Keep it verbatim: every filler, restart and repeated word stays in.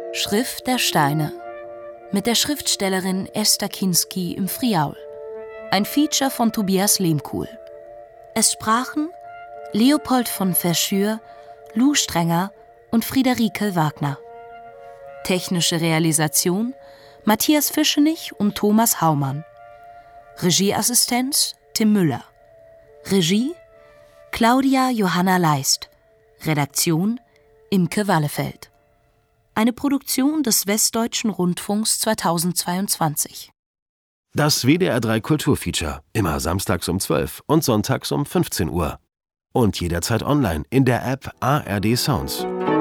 Schrift der Steine mit der Schriftstellerin Esther Kinsky im Friaul. Ein Feature von Tobias Lehmkuhl. Es sprachen Leopold von Verschür, Lou Strenger und Friederike Wagner. Technische Realisation Matthias Fischenich und Thomas Haumann. Regieassistenz Tim Müller. Regie Claudia Johanna Leist. Redaktion Imke Wallefeld. Eine Produktion des Westdeutschen Rundfunks zweitausendzweiundzwanzig. Das W D R drei Kulturfeature. Immer samstags um zwölf und sonntags um fünfzehn Uhr. Und jederzeit online in der App A R D Sounds.